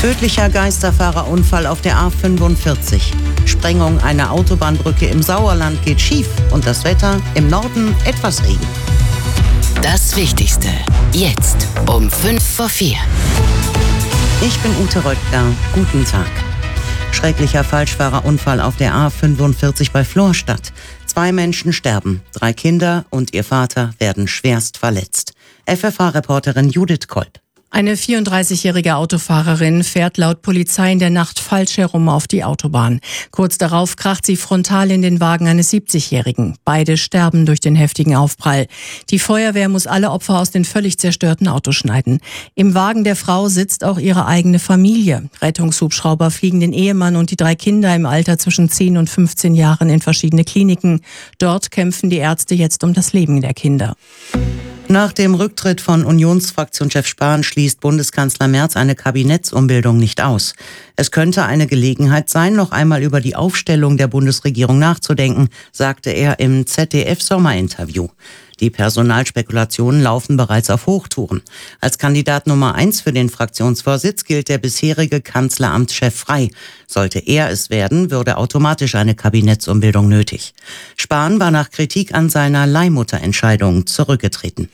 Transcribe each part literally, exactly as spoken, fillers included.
Tödlicher Geisterfahrerunfall auf der A fünfundvierzig. Sprengung einer Autobahnbrücke im Sauerland geht schief und das Wetter im Norden etwas Regen. Das Wichtigste jetzt um fünf vor vier. Ich bin Ute Röttger. Guten Tag. Schrecklicher Falschfahrerunfall auf der A fünfundvierzig bei Florstadt. Zwei Menschen sterben, drei Kinder und ihr Vater werden schwerst verletzt. F F H-Reporterin Judith Kolb. Eine vierunddreißigjährige Autofahrerin fährt laut Polizei in der Nacht falsch herum auf die Autobahn. Kurz darauf kracht sie frontal in den Wagen eines siebzigjährigen. Beide sterben durch den heftigen Aufprall. Die Feuerwehr muss alle Opfer aus den völlig zerstörten Autos schneiden. Im Wagen der Frau sitzt auch ihre eigene Familie. Rettungshubschrauber fliegen den Ehemann und die drei Kinder im Alter zwischen zehn und fünfzehn Jahren in verschiedene Kliniken. Dort kämpfen die Ärzte jetzt um das Leben der Kinder. Nach dem Rücktritt von Unionsfraktionschef Spahn schließt Bundeskanzler Merz eine Kabinettsumbildung nicht aus. Es könnte eine Gelegenheit sein, noch einmal über die Aufstellung der Bundesregierung nachzudenken, sagte er im Z D F-Sommerinterview. Die Personalspekulationen laufen bereits auf Hochtouren. Als Kandidat Nummer eins für den Fraktionsvorsitz gilt der bisherige Kanzleramtschef Frey. Sollte er es werden, würde automatisch eine Kabinettsumbildung nötig. Spahn war nach Kritik an seiner Leihmutterentscheidung zurückgetreten.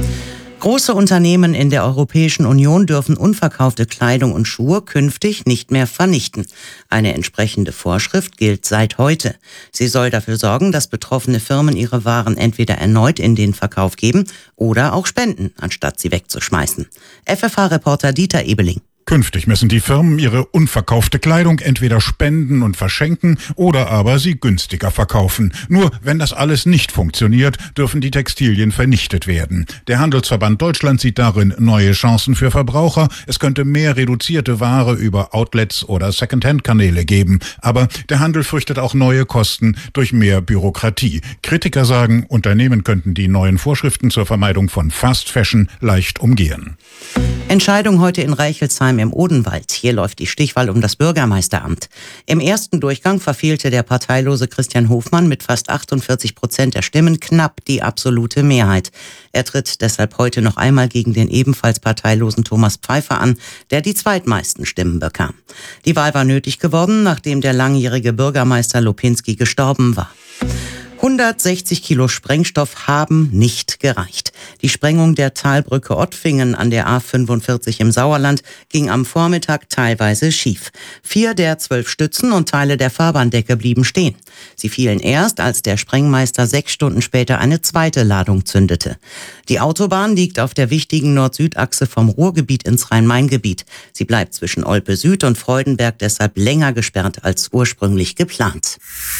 Große Unternehmen in der Europäischen Union dürfen unverkaufte Kleidung und Schuhe künftig nicht mehr vernichten. Eine entsprechende Vorschrift gilt seit heute. Sie soll dafür sorgen, dass betroffene Firmen ihre Waren entweder erneut in den Verkauf geben oder auch spenden, anstatt sie wegzuschmeißen. F F H-Reporter Dieter Ebeling. Künftig müssen die Firmen ihre unverkaufte Kleidung entweder spenden und verschenken oder aber sie günstiger verkaufen. Nur wenn das alles nicht funktioniert, dürfen die Textilien vernichtet werden. Der Handelsverband Deutschland sieht darin neue Chancen für Verbraucher. Es könnte mehr reduzierte Ware über Outlets oder Secondhand-Kanäle geben. Aber der Handel fürchtet auch neue Kosten durch mehr Bürokratie. Kritiker sagen, Unternehmen könnten die neuen Vorschriften zur Vermeidung von Fast Fashion leicht umgehen. Entscheidung heute in Reichelsheim im Odenwald. Hier läuft die Stichwahl um das Bürgermeisteramt. Im ersten Durchgang verfehlte der parteilose Christian Hofmann mit fast achtundvierzig Prozent der Stimmen knapp die absolute Mehrheit. Er tritt deshalb heute noch einmal gegen den ebenfalls parteilosen Thomas Pfeiffer an, der die zweitmeisten Stimmen bekam. Die Wahl war nötig geworden, nachdem der langjährige Bürgermeister Lopinski gestorben war. hundertsechzig Kilo Sprengstoff haben nicht gereicht. Die Sprengung der Talbrücke Ottfingen an der A fünfundvierzig im Sauerland ging am Vormittag teilweise schief. Vier der zwölf Stützen und Teile der Fahrbahndecke blieben stehen. Sie fielen erst, als der Sprengmeister sechs Stunden später eine zweite Ladung zündete. Die Autobahn liegt auf der wichtigen Nord-Süd-Achse vom Ruhrgebiet ins Rhein-Main-Gebiet. Sie bleibt zwischen Olpe Süd und Freudenberg deshalb länger gesperrt als ursprünglich geplant.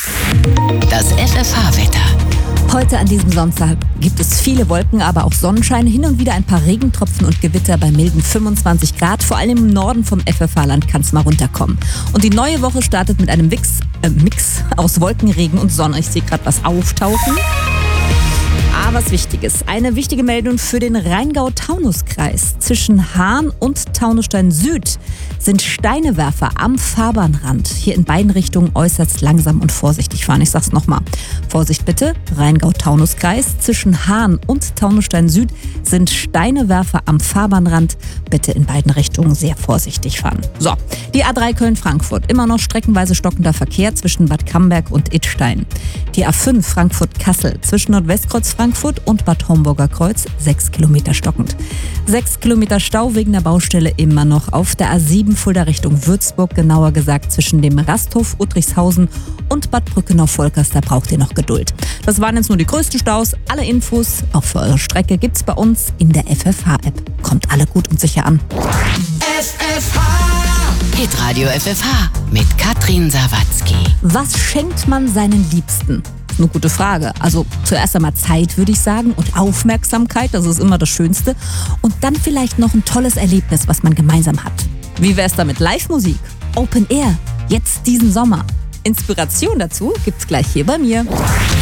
Das F F H-Wetter. Heute an diesem Sonntag gibt es viele Wolken, aber auch Sonnenschein, hin und wieder ein paar Regentropfen und Gewitter bei milden fünfundzwanzig Grad. Vor allem im Norden vom F F H-Land kann es mal runterkommen. Und die neue Woche startet mit einem Mix, äh, Mix aus Wolken, Regen und Sonne. Ich sehe gerade was auftauchen. Aber was Wichtiges. Eine wichtige Meldung für den Rheingau-Taunus-Kreis. Zwischen Hahn und Taunusstein Süd sind Steinewerfer am Fahrbahnrand. Hier in beiden Richtungen äußerst langsam und vorsichtig fahren. Ich sag's nochmal. Vorsicht bitte. Rheingau-Taunus-Kreis. Zwischen Hahn und Taunusstein Süd sind Steinewerfer am Fahrbahnrand. Bitte in beiden Richtungen sehr vorsichtig fahren. So, die A drei Köln-Frankfurt. Immer noch streckenweise stockender Verkehr zwischen Bad Camberg und Idstein. Die A fünf Frankfurt-Kassel zwischen Nordwestkreuz Frankfurt und Bad Homburger Kreuz sechs Kilometer stockend. sechs Kilometer Stau wegen der Baustelle immer noch auf der A sieben Fulda Richtung Würzburg, genauer gesagt zwischen dem Rasthof Uttrichshausen und Bad Brückenau-Volkers. Da braucht ihr noch Geduld. Das waren jetzt nur die größten Staus. Alle Infos auch für eure Strecke gibt's bei uns in der F F H-App. Kommt alle gut und sicher an. F F H. Hitradio F F H mit Katrin Sawatzki. Was schenkt man seinen Liebsten? Eine gute Frage. Also zuerst einmal Zeit, würde ich sagen, und Aufmerksamkeit, das ist immer das Schönste. Und dann vielleicht noch ein tolles Erlebnis, was man gemeinsam hat. Wie wär's da mit Live-Musik? Open Air, jetzt diesen Sommer. Inspiration dazu gibt's gleich hier bei mir.